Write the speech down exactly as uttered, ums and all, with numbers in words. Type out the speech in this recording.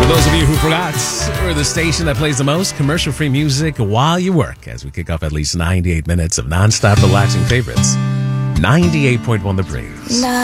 those of you who forgot, we're the station that plays the most commercial-free music while you work, as we kick off at least ninety-eight minutes of non-stop relaxing favorites. ninety-eight point one The Breeze.